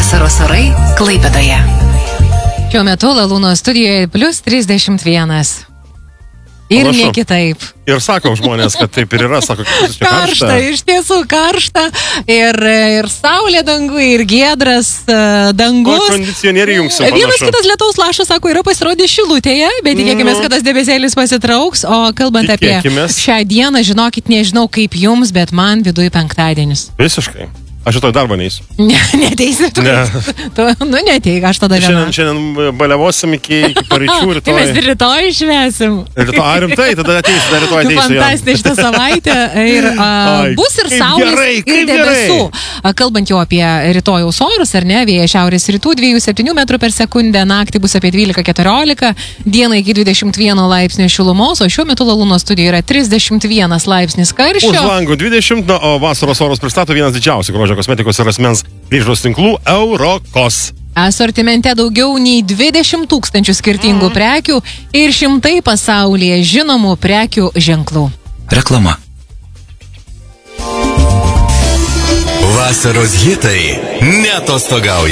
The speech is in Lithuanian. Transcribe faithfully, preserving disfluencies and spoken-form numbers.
Vasaros orai Klaipėdoje. Šiuo metu Lalūno studijoje plius trisdešimt vienas. Ir Panašu. ne kitaip. Ir sako žmonės, kad taip ir yra, sako, kad čia Karšta, karšta. iš tiesų karšta. Ir, ir saulė dangui, ir giedras uh, O dangus. kondicionierių jungsim, Vienas panašu. kitas lietaus lašas, sako, yra pasirodė Šilutėje, bet tikėkime, Nu. kad tas debesėlis pasitrauks. O kalbant apie Tikėkimės. šią dieną, žinokit, nežinau kaip jums, bet man viduj penktadienis. Visiškai. Aš šitoj darbą neįsiu. Ne, neteisi tu. Ne. tu nu, neteik, aš tada viena. Šiandien, šiandien baliavosim iki, iki paryčių Tai mes rytoj. rytoj švęsim. Rytoj, a, rimtai, tada ateisiu, dar rytoj ateisiu. jo. Fantastiška savaitė ir a, Ai, bus ir kaip saulės, gerai, ir kaip debesų. A, kalbant jau apie rytojaus orus, ar ne, vėjas šiaurės rytų dviejų septynių metrų per sekundę, naktį bus apie dvylika keturiolika, dieną iki dvidešimt vieno laipsnio šilumos, o šiuo metu Lalūno studijoje yra trisdešimt vienas laipsnis Už karščio. langų dvidešimt, na, o vasaros orus pristato vienas didžiausių grožio kosmetikos ir asmens priežiūros tinklų Eurokos. Asortimente daugiau nei dvidešimt tūkstančių skirtingų prekių ir šimtai pasaulyje žinomų prekių ženklų. Reklama. Vasaros hitai neatostogauja.